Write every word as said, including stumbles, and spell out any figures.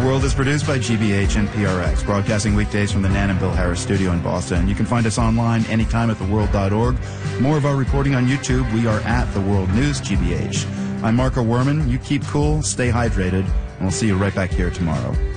World is produced by G B H and P R X, broadcasting weekdays from the Nan and Bill Harris studio in Boston. You can find us online anytime at the world dot org. More of our reporting on YouTube. We are at The World News G B H. I'm Marco Werman. You keep cool, stay hydrated, and we'll see you right back here tomorrow.